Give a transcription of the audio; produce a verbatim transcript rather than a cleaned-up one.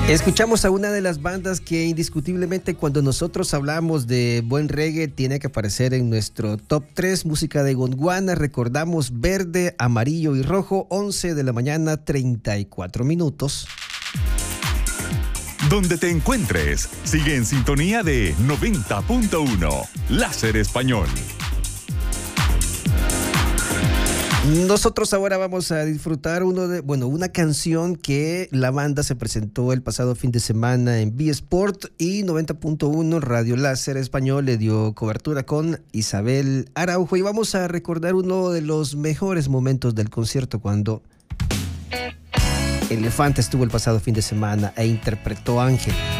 Escuchamos a una de las bandas que indiscutiblemente cuando nosotros hablamos de buen reggae tiene que aparecer en nuestro top tres, música de Gondwana. Recordamos Verde, Amarillo y Rojo, once de la mañana, treinta y cuatro minutos. Donde te encuentres, sigue en sintonía de noventa punto uno, Láser Español. Nosotros ahora vamos a disfrutar uno de, bueno, una canción que la banda se presentó el pasado fin de semana en B Sport y noventa punto uno Radio Láser Español le dio cobertura con Isabel Araujo y vamos a recordar uno de los mejores momentos del concierto cuando Elefante estuvo el pasado fin de semana e interpretó Ángel.